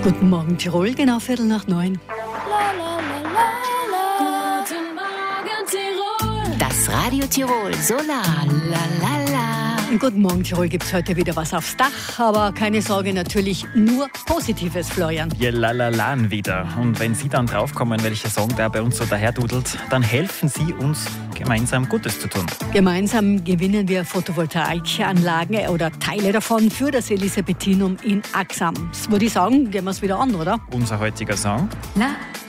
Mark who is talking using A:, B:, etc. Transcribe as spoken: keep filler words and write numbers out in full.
A: Guten Morgen Tirol, genau Viertel nach neun.
B: Guten Morgen Tirol.
C: Das Radio Tirol Solar. La la la.
A: Guten Morgen Tirol, gibt's heute wieder was aufs Dach, aber keine Sorge, natürlich nur Positives, Florian.
D: Ja, lalalan wieder. Und wenn Sie dann draufkommen, welcher Song da bei uns so daherdudelt, dann helfen Sie uns, gemeinsam Gutes zu tun.
A: Gemeinsam gewinnen wir Photovoltaikanlagen oder Teile davon für das Elisabethinum in Axam. Das würde ich sagen, gehen wir es wieder an, oder?
D: Unser heutiger Song.
C: La